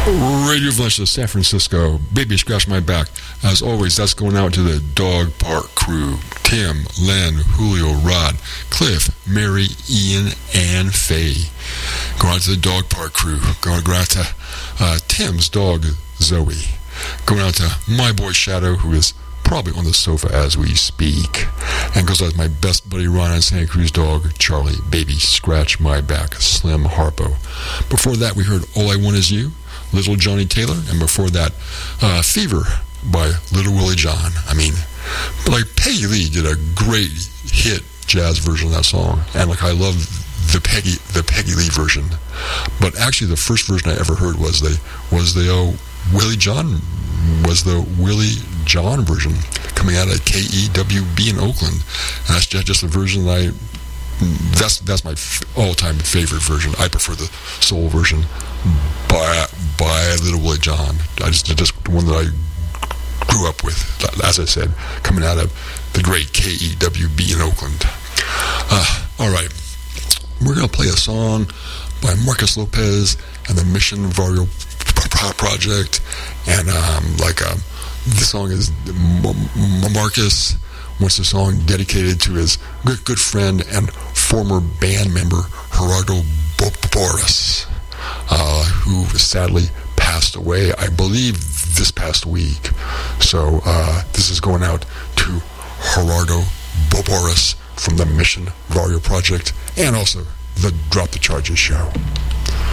Radio Valencia, San Francisco. Baby, scratch my back. As always, that's going out to the Dog Park crew. Tim, Len, Julio, Rod, Cliff, Mary, Ian, and Faye. Going out to the Dog Park crew. Going out to Tim's dog, Zoe. Going out to my boy Shadow, who is probably on the sofa as we speak. And goes out to my best buddy Ron and Santa Cruz dog, Charlie. Baby, scratch my back. Slim Harpo. Before that, we heard All I Want Is You, Little Johnny Taylor, and before that, Fever by Little Willie John. I mean, like, Peggy Lee did a great hit jazz version of that song, and like, I love the Peggy Lee version. But actually, the first version I ever heard was the Willie John version coming out of KEWB in Oakland, and that's just the version that's my all-time favorite version. I prefer the soul version by Little Willie John. Just the one that I grew up with, as I said, coming out of the great KEWB in Oakland. All right, we're going to play a song by Marcus Lopez and the Mission Vario Project, and this song is Marcus wants a song dedicated to his good friend and former band member Gerardo Boris, who sadly passed away, I believe, this past week. So this is going out to Gerardo Boris from the Mission Vario Project, and also the Drop the Charges show.